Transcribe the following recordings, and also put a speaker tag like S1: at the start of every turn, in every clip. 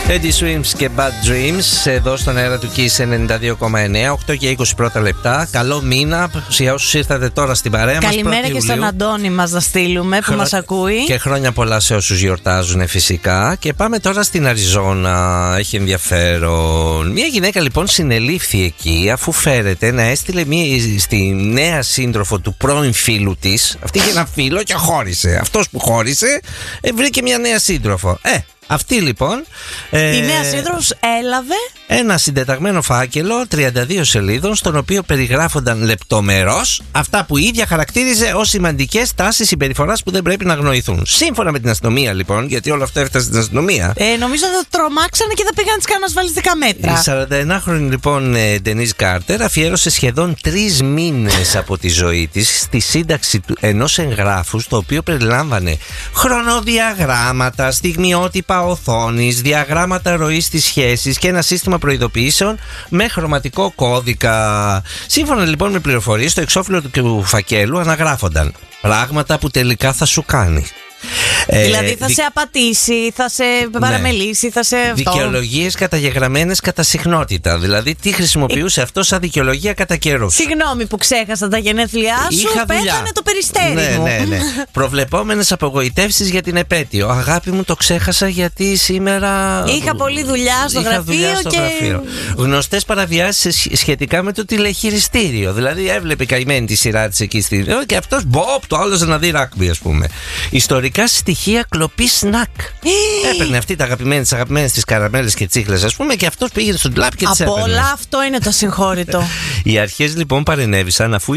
S1: Eddie Swims και Bad Dreams εδώ στον αέρα του Kiss 92,9, 8 και 20 πρώτα λεπτά. Καλό μήνα για όσους ήρθατε τώρα στην παρέα μας.
S2: Καλημέρα και στον Αντώνη μας να στείλουμε που μας ακούει.
S1: Και χρόνια πολλά σε όσους γιορτάζουν φυσικά. Και πάμε τώρα στην Αριζόνα. Έχει ενδιαφέρον. Μια γυναίκα λοιπόν συνελήφθη εκεί αφού φέρεται να έστειλε στη νέα σύντροφο του πρώην φίλου της. Αυτή είχε ένα φίλο και χώρισε. Αυτός που χώρισε βρήκε μια νέα σύντροφο. Αυτή λοιπόν
S2: η νέα σύντροφος έλαβε
S1: ένα συντεταγμένο φάκελο 32 σελίδων, στον οποίο περιγράφονταν λεπτομερώς αυτά που η ίδια χαρακτήριζε ως σημαντικές τάσεις συμπεριφοράς που δεν πρέπει να αγνοηθούν. Σύμφωνα με την αστυνομία λοιπόν, γιατί όλο αυτό έφτασε στην αστυνομία.
S2: Νομίζω ότι το τρομάξανε και θα πήγαν να τις κάνουν ασφαλιστικά μέτρα.
S1: Η 41χρονη λοιπόν Ντενίζ Κάρτερ αφιέρωσε σχεδόν 3 μήνες από τη ζωή της στη σύνταξη ενός εγγράφου, το οποίο περιλάμβανε χρονοδιαγράμματα, στιγμιότυπα οθόνης, διαγράμματα ροής της σχέσης και ένα σύστημα προειδοποιήσεων με χρωματικό κώδικα. Σύμφωνα λοιπόν με πληροφορίες, στο εξώφυλλο του φακέλου αναγράφονταν πράγματα που τελικά θα σου κάνει.
S2: Δηλαδή θα σε απατήσει, θα σε παραμελήσει, θα σε αυτό.
S1: Δικαιολογίες καταγεγραμμένες κατά συχνότητα. Δηλαδή τι χρησιμοποιούσε αυτό σαν δικαιολογία κατά καιρούς.
S2: Συγγνώμη που ξέχασα τα γενέθλιά σου, πέθανε το περιστέρι μου.
S1: Ναι. Προβλεπόμενες απογοητεύσεις για την επέτειο. Αγάπη μου, το ξέχασα γιατί σήμερα
S2: είχα πολλή δουλειά στο γραφείο.
S1: Γνωστές παραβιάσεις σχετικά με το τηλεχειριστήριο. Δηλαδή έβλεπε καημένη τη σειρά της εκεί στην. Και αυτός το άλλος να δει ράκμπι, ας πούμε. Ιστορικά στοιχεία κλοπή σνακ. Έπαιρνε αυτή τα αγαπημένες της καραμέλες και τσίχλες, ας πούμε, και αυτός πήγε στον τλάπ και τις έπαιρνε.
S2: Από όλα αυτό είναι το συγχώρητο.
S1: Οι αρχές λοιπόν παρενέβησαν αφού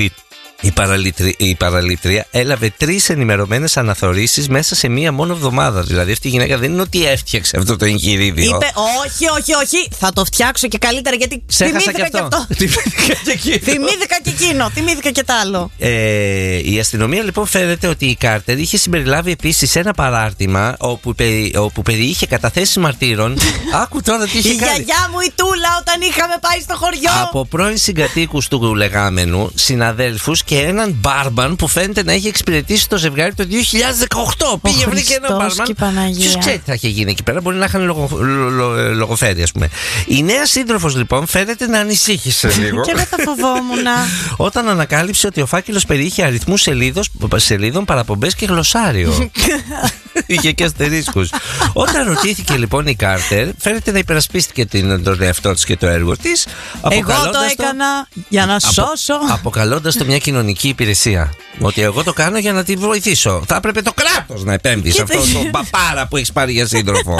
S1: η παραλήτρια έλαβε 3 ενημερωμένες αναθεωρήσεις μέσα σε μία μόνο εβδομάδα. Δηλαδή αυτή η γυναίκα δεν είναι ότι έφτιαξε αυτό το εγχειρίδιο.
S2: Είπε όχι, θα το φτιάξω και καλύτερα γιατί θυμήθηκα και αυτό. Θυμήθηκα και εκείνο, θυμήθηκα και τ' άλλο.
S1: Η αστυνομία λοιπόν φέρεται ότι η Κάρτερ είχε συμπεριλάβει επίσης ένα παράρτημα όπου περιείχε καταθέσεις μαρτύρων. Άκου τώρα τι είχε κάνει.
S2: Η γιαγιά μου η Τούλα όταν είχαμε πάει στο χωριό.
S1: Από πρώην συγκατοίκους του λεγάμενου, συναδέλφους και έναν μπάρμαν που φαίνεται να έχει εξυπηρετήσει το ζευγάρι το 2018. Πήγε, βρήκε έναν μπάρμαν. Ποιος ξέρει τι θα είχε γίνει εκεί πέρα. Μπορεί να είχαν λογοφέρει, ας πούμε. Η νέα σύντροφος λοιπόν φαίνεται να ανησύχησε λίγο.
S2: Και δεν θα φοβόμουν.
S1: Όταν ανακάλυψε ότι ο φάκελος περιείχε αριθμούς σελίδων, παραπομπές και γλωσσάριο. Είχε και αστερίσκους. Όταν ρωτήθηκε λοιπόν η Κάρτερ, φαίνεται να υπερασπίστηκε τον εαυτό της και το έργο της.
S2: Εγώ το έκανα για να σώσω.
S1: Αποκαλώντας το μια κοινωνική υπηρεσία. Ότι εγώ το κάνω για να τη βοηθήσω. Θα έπρεπε το κράτος να επέμβει σε αυτό το παπάρα που έχεις πάρει για σύντροφο.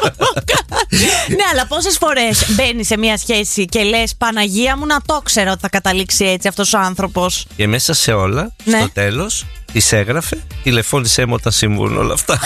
S2: Ναι, αλλά πόσες φορές μπαίνεις σε μια σχέση και λες Παναγία μου, να το ξέρω ότι θα καταλήξει έτσι αυτός ο άνθρωπος.
S1: Και μέσα σε όλα, στο τέλος, της έγραφε, τηλεφώνησέ μου όταν συμβούν όλα αυτά.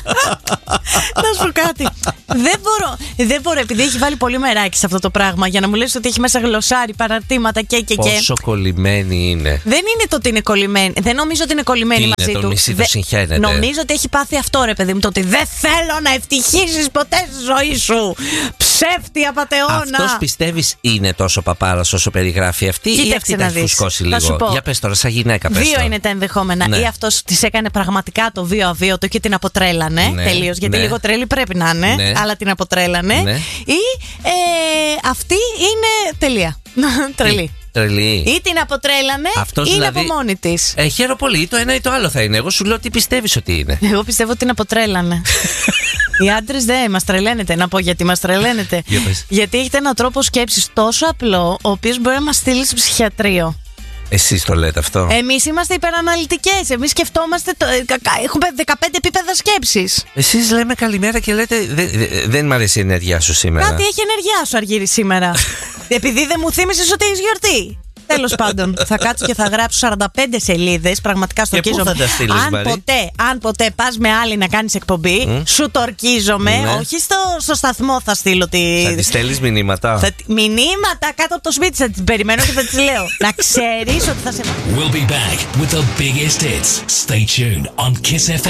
S2: Να σου κάτι. Δεν μπορώ, επειδή έχει βάλει πολύ μεράκι σε αυτό το πράγμα, για να μου λες ότι έχει μέσα γλωσσάρι, παραρτήματα και.
S1: Πόσο κολλημένη είναι.
S2: Δεν είναι το ότι είναι κολλημένη. Δεν νομίζω ότι είναι κολλημένη μαζί του.
S1: Μισή το συγχαίρεται.
S2: Νομίζω ότι έχει πάθει αυτό, ρε παιδί μου. Το ότι δεν θέλω να ευτυχήσεις ποτέ στη ζωή σου. Ψεύτη, απατεώνα.
S1: Αυτός πιστεύεις είναι τόσο παπάρας όσο περιγράφει αυτή, ή αυτή τα έχει φουσκώσει λίγο? Για πες τώρα, σαν γυναίκα πες.
S2: Δύο είναι τα ενδεχόμενα. Ναι. Ή αυτός της έκανε πραγματικά το βίο αβίωτο και την αποτρέλανε τελείως. Γιατί λίγο τρέλη πρέπει να είναι, αλλά την αποτρέλανε. Ή αυτή είναι τελεία. Τρελή. Ή την αποτρέλανε,
S1: αυτός
S2: είναι
S1: δηλαδή
S2: από μόνη της.
S1: Χαίρομαι πολύ, το ένα ή το άλλο θα είναι. Εγώ σου λέω τι πιστεύεις ότι είναι.
S2: Εγώ πιστεύω ότι την αποτρέλανε. Οι άντρες δεν μας τρελαίνετε. Να πω γιατί μας τρελαίνετε. Γιατί έχετε έναν τρόπο σκέψης τόσο απλό, ο οποίος μπορεί να μας στείλει στο ψυχιατρίο.
S1: Εσείς το λέτε αυτό?
S2: Εμείς είμαστε υπεραναλυτικές. Εμείς σκεφτόμαστε. Έχουμε 15 επίπεδα σκέψης.
S1: Εσείς λέμε καλημέρα και λέτε δεν μ' αρέσει η ενέργειά σου σήμερα.
S2: Κάτι έχει ενέργειά σου, Αργύρη, σήμερα. Επειδή δεν μου θύμισες ότι έχεις γιορτή. Τέλος πάντων, θα κάτσω και θα γράψω 45 σελίδες. Πραγματικά στορκίζομαι. Αν ποτέ πας με άλλη να κάνεις εκπομπή, σου τορκίζομαι. Όχι στο σταθμό θα στείλω τη.
S1: Θα τη στέλνεις μηνύματα.
S2: Μηνύματα κάτω από το σπίτι θα την περιμένω και θα της λέω. Να ξέρεις ότι θα σε.
S3: We'll be back with the biggest hits. Stay tuned on Kiss FM.